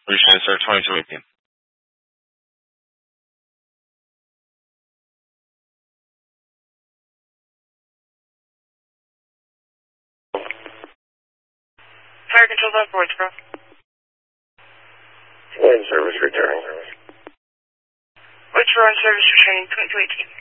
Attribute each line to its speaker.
Speaker 1: Understand, sir. 2218.
Speaker 2: Fire control on board, bro.
Speaker 3: In service returning.
Speaker 2: Which we're on service returning 2218.